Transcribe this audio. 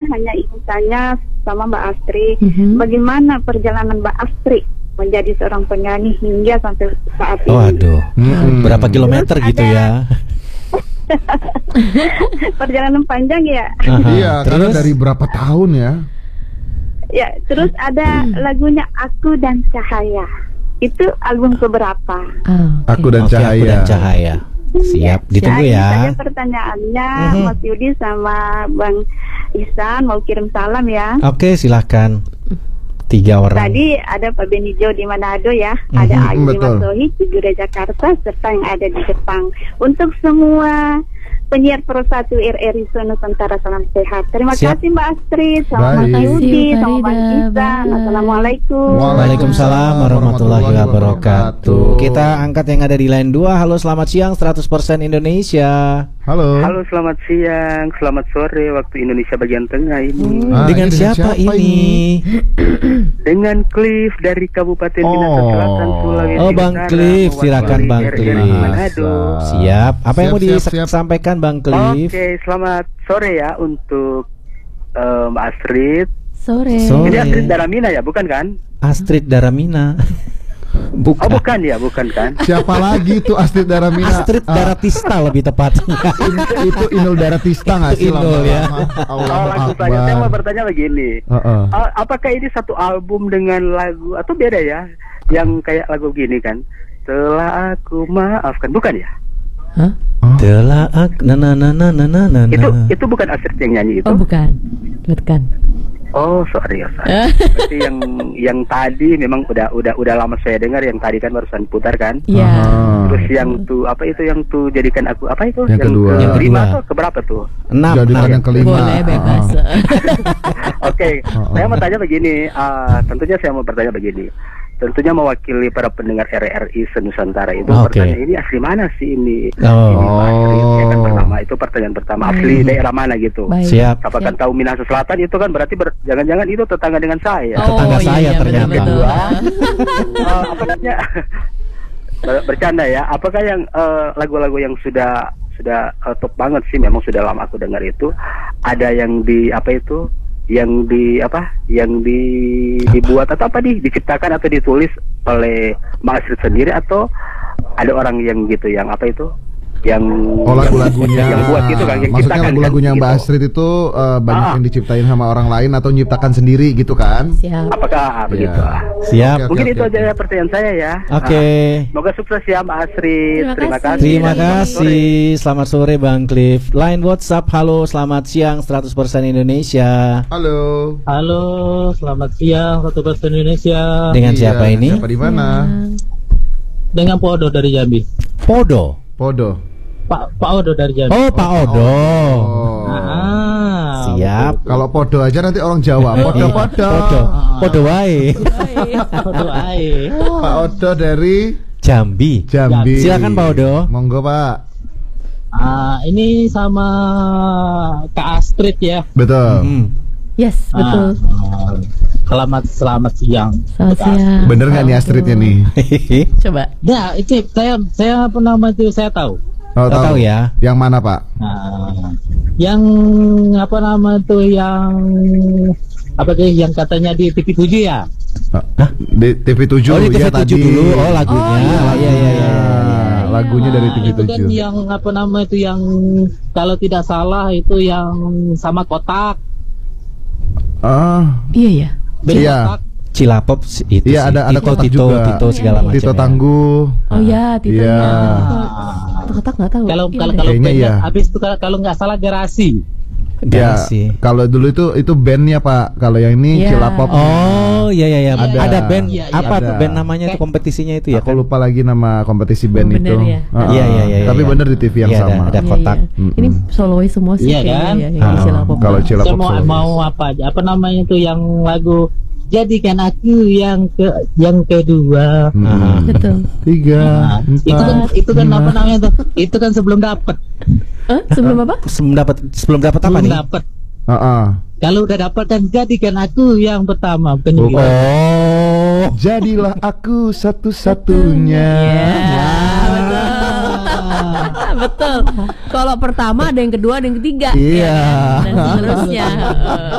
hanya ingin tanya sama Mbak Astrid, bagaimana perjalanan Mbak Astrid menjadi seorang penyanyi hingga sampai saat ini? Waduh, berapa kilometer Terus gitu ya? Perjalanan panjang ya. Iya, karena dari berapa tahun ya? Ya, terus ada lagunya Aku dan Cahaya. Itu album keberapa? Aku dan Oke, Cahaya. Aku dan Cahaya. Siap, ditunggu Ini ya. saja pertanyaannya, Mas Yudi sama Bang Ihsan mau kirim salam ya. Oke, silakan. 3 orang. Tadi ada Pak Benijo di Manado ya, ada Ayu betul. Masohi di Gura Jakarta, serta yang ada di Jepang. Untuk semua penyiar Pro 1 RRI Nusantara, salam sehat. Terima Siap. kasih Mbak Astrid, sama Baik. Mas Yudi, Terima sama kasih, Bang Farida. Ihsan. Bye. Assalamualaikum. Waalaikumsalam warahmatullahi wabarakatuh. Kita angkat yang ada di line 2. Halo, selamat siang 100% Indonesia. Halo. Halo, selamat siang, selamat sore waktu Indonesia bagian tengah ini. Dengan ini siapa ini? Dengan Cliff dari Kabupaten Minahasa Selatan, Sulawesi Oh, Bang Utara, Cliff, mewakili silakan Bang RRI Cliff. Manado. Siap. Apa yang mau Siap, siap. disampaikan Bang Cliff? Oke, selamat sore ya untuk Mbak Astrid. Sore. Sore. Ini Astrid Daramina ya, bukan kan? Astrid Daramina. Bukan. Oh, bukan ya, bukan kan? Siapa lagi tuh Astrid Daramina? Astrid Daratista lebih tepatnya. Itu Inul Daratista nggak sih? Inul ya. Oh, langsung saja saya mau bertanya begini. Apakah ini satu album dengan lagu atau beda ya? Yang kayak lagu gini kan? Telah aku maafkan, bukan ya? Hah? Telah na na na na na na na. Itu bukan Astrid yang nyanyi itu? Oh, bukan. Bukan. Oh, sorry. Berarti yang tadi memang udah lama saya dengar, yang tadi kan barusan putar kan? Iya. Terus yang tuh apa itu yang tuh jadikan aku apa itu? Yang kedua. Yang kelima kedua. atau keberapa tuh? 6. Jadikan yang kelima. Boleh bebas. Oke, saya mau tanya begini. Tentunya saya mau bertanya begini. Tentunya mewakili para pendengar RRI Nusantara itu Oke. pertanyaan ini asli mana sih ini? Oh. Ini Mas Astrid, ya kan pertama itu pertanyaan pertama asli daerah mana gitu? Baik. Siap. Apakah tahu Minahasa Selatan itu kan berarti jangan-jangan itu tetangga dengan saya. Tetangga saya iya, ternyata. betul. Apa namanya? Bercanda ya. Apakah yang lagu-lagu yang sudah top banget sih, memang sudah lama aku dengar itu, ada yang di apa itu? Yang dibuat atau apa diciptakan atau ditulis oleh Mbak Astrid sendiri, atau ada orang yang gitu yang apa itu? Yang lagu-lagunya yang buat gitu kan, yang maksudnya ciptakan lagunya kan, Mbak gitu. Astrid itu banyak yang diciptain sama orang lain atau nyiptakan sendiri gitu kan? Siap. Apakah begitu? Siap. Oke, Mungkin oke, itu oke. aja pertanyaan saya ya. Oke. Semoga sukses ya Mbak Astrid. Terima kasih. Terima Selamat sore. kasih. Selamat sore Bang Cliff. Line WhatsApp. Halo, selamat siang 100% Indonesia. Halo. Halo, selamat siang satu persen Indonesia. Dengan Iya, siapa ini? Siapa di mana? Dengan Pak Odo dari Jambi. Podo. Podo. Pak Odo dari Jambi. Oh, Pak Odo. Oh. Siap. Kalau podo aja nanti orang Jawa. Podo. Podo wae. Odo ae. Pak Odo dari Jambi. Jambi. Silakan Pak Odo. Monggo Pak. Ini sama Kak Astrid ya. Betul. Yes, betul. Selamat siang. Selamat siang. Bener nggak nih Astridnya nih? Coba. Ya, itu saya apa nama itu saya tahu. Oh, Tahu ya. Yang mana Pak? Yang apa nama itu yang apa sih yang katanya di TV7 ya? Di TV7. Oh, di ya, TV7 tadi. dulu. Oh, lagunya. Iya. Lagunya dari Itu kan TV7. yang apa nama itu yang kalau tidak salah itu yang sama kotak. Iya ya. Beda Iya. kotak. Cilapop itu Iya, sih. ada kotak Tito, juga. Tito segala macam. Tito ya. Tangguh. Oh ya, Tito. Iya. Kotak nggak tahu. Kalau Iya, kalau deh. kalau Kayaknya bandnya, iya. habis itu kalau nggak salah Garasi. Ya, Garasi. kalau dulu itu bandnya Pak. Kalau yang ini Iya. Cilapop. Oh, iya. Ada band. Iya, Apa ada. tuh band namanya tuh kompetisinya itu ya? Aku lupa lagi nama kompetisi band Bener itu. ya. Iya. Tapi bener di TV yang Iya, sama. ada Iya, kotak. iya. Ini solois semua sih Iya, kayaknya kan? ya, yang di Cilapop. Kalau Saya Cilapop solois. mau apa aja? Apa namanya itu yang lagu Jadikan Aku yang kedua. Betul. 3, Itu kan apa namanya tuh? Itu kan sebelum dapat. Sebelum apa? Sebelum dapat apa Sebelum nih? dapat. Heeh. Kalau udah dapat kan jadikan aku yang pertama, bukan yang kedua. Oh. Jadilah aku satu-satunya. Betul. Kalau pertama ada yang kedua, ada yang ketiga. Iya. Dan seterusnya.